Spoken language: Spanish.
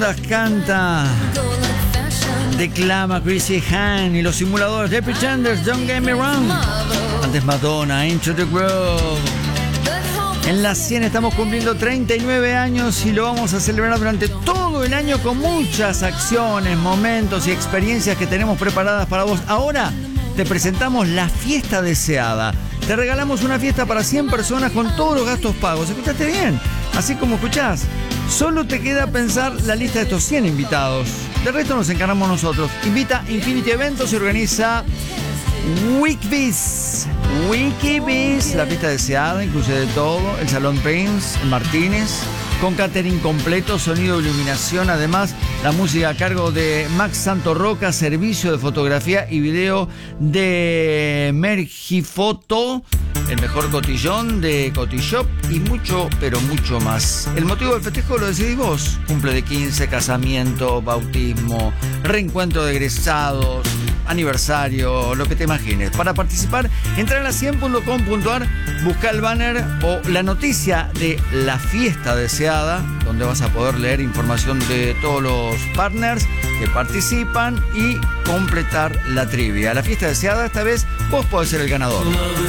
Canta, declama Chrissy Hine y los simuladores de Pretenders, Don't Get Me Wrong. Antes Madonna, Into the Groove. En la 100 estamos cumpliendo 39 años y lo vamos a celebrar durante todo el año con muchas acciones, momentos y experiencias que tenemos preparadas para vos. Ahora te presentamos la fiesta deseada. Te regalamos una fiesta para 100 personas con todos los gastos pagos. ¿Escuchaste bien? Así como escuchás. Solo te queda pensar la lista de estos 100 invitados. De resto nos encargamos nosotros. Invita Infinity Eventos y organiza Wikibiz. Wikibiz, la fiesta deseada, incluye de todo. El Salón Prince, el Martínez, con catering completo, sonido e iluminación. Además, la música a cargo de Max Santorroca, servicio de fotografía y video de Mergifoto, el mejor cotillón de Cotillop y mucho, pero mucho más. El motivo del festejo lo decidís vos. Cumple de 15, casamiento, bautismo, reencuentro de egresados, aniversario, lo que te imagines. Para participar, entra a la100.com.ar, busca el banner o la noticia de la fiesta deseada, donde vas a poder leer información de todos los partners que participan y completar la trivia. La fiesta deseada, esta vez vos podés ser el ganador.